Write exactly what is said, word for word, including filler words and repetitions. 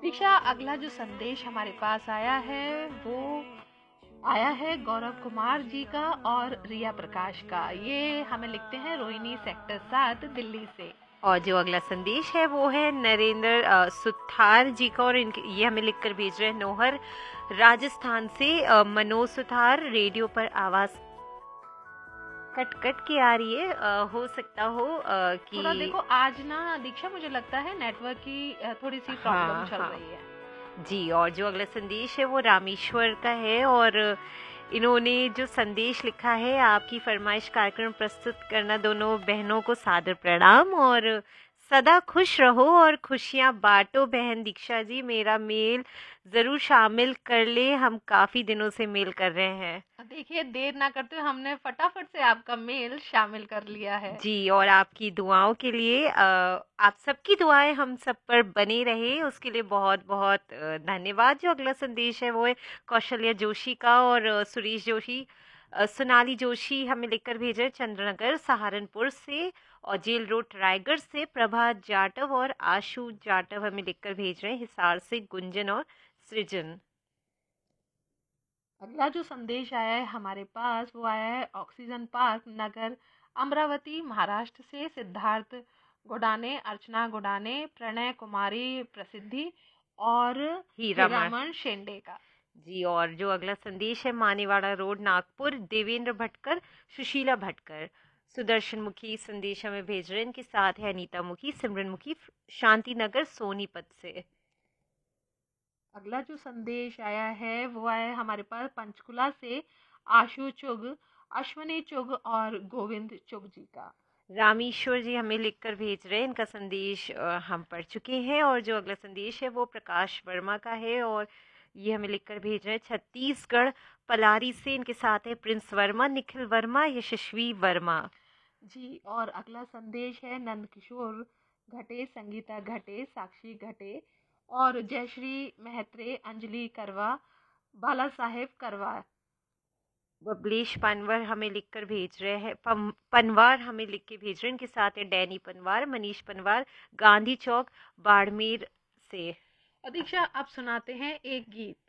दीक्षा, अगला जो संदेश हमारे पास आया है वो आया है गौरव कुमार जी का और रिया प्रकाश का। ये हमें लिखते हैं रोहिणी सेक्टर सात दिल्ली से। और जो अगला संदेश है वो है नरेंद्र अ, सुथार जी का, और इनके ये हमें लिखकर भेज रहे हैं नोहर राजस्थान से। अ, मनोज सुथार, रेडियो पर आवाज कट कट के आ रही है। अ, हो सकता हो अ, कि थोड़ा देखो, आज ना दीक्षा मुझे लगता है नेटवर्क की अ, थोड़ी सी प्रॉब्लम हाँ चल हाँ रही है। जी। और जो अगला संदेश है वो रामेश्वर का है, और इन्होंने जो संदेश लिखा है, आपकी फरमाइश कार्यक्रम प्रस्तुत करना दोनों बहनों को सादर प्रणाम, और सदा खुश रहो और खुशियां बांटो बहन दीक्षा जी। मेरा मेल जरूर शामिल कर ले, हम काफी दिनों से मेल कर रहे हैं। देखिए, देर ना करते हुए हमने फटाफट से आपका मेल शामिल कर लिया है। जी, और आपकी दुआओं के लिए, अ, आप सबकी दुआएं हम सब पर बनी रहे, उसके लिए बहुत बहुत अ, धन्यवाद। जो अगला संदेश है वो है कौशल्या जोशी का, और अ, सुरेश जोशी, अ, सोनाली जोशी हमें लिखकर भेजे चंद्रनगर सहारनपुर से, और जेल रोड रायगढ़ से प्रभा जाटव और आशु जाटव हमें लिखकर भेज रहे हैं हिसार से गुंजन और सृजन। अगला जो संदेश आया है हमारे पास वो आया है ऑक्सीजन पार्क नगर अमरावती महाराष्ट्र से सिद्धार्थ गोडाने, अर्चना गोडाने, प्रणय कुमारी प्रसिद्धि और हीरामण हीरामन शेंडे का। जी। और जो अगला संदेश है मानेवाड़ा रोड नागपुर, देवेंद्र भटकर, सुशीला भटकर, सुदर्शन मुखी संदेश हमें भेज रहे हैं। इनके साथ है अनीता मुखी, सिमरन मुखी, शांति नगर सोनीपत से। अगला जो संदेश आया है वो आया है हमारे पास पंचकुला से आशु चुग, अश्वनी चुग और गोविंद चुग जी का। रामेश्वर जी हमें लिखकर भेज रहे हैं, इनका संदेश अ, हम पढ़ चुके हैं। और जो अगला संदेश है वो प्रकाश वर्मा का है, और ये हमें लिखकर भेज रहे हैं छत्तीसगढ़ पलारी से। इनके साथ है प्रिंस वर्मा, निखिल वर्मा, यशस्वी वर्मा। जी, और अगला संदेश है नंद किशोर घटे, संगीता घटे, साक्षी घटे और जयश्री मेहत्रे, अंजलि करवा, बाला साहेब करवा। बबलेश पनवार हमें लिखकर भेज रहे हैं, पम, पनवार हमें लिख के भेज रहे हैं। इनके साथ है डैनी पनवार, मनीष पनवार, गांधी चौक बाड़मेर से। और दीक्षा, आप सुनाते हैं एक गीत।